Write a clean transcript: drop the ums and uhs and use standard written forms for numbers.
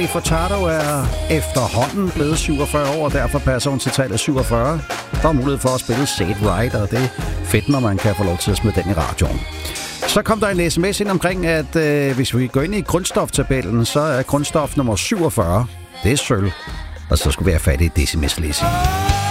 Nelly Furtado er efterhånden blevet 47 år, og derfor passer hun til tallet 47. Der er mulighed for at spille Say It Right, og det er fedt, når man kan få lov til at smide den i radioen. Så kom der en sms ind omkring, at hvis vi går ind i grundstoftabellen, så er grundstof nummer 47. Det er sølv, og så skulle vi have fat i decimislæsning.